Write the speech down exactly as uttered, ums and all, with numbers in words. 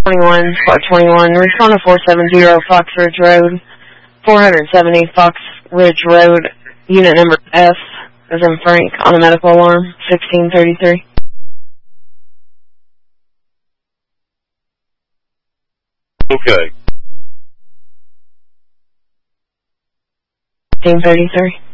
twenty-one, four twenty-one, respond to four seventy Fox Ridge Road, four seventy Fox Ridge Road, unit number F, as in Frank, on a medical alarm, sixteen thirty-three. Okay. sixteen thirty-three.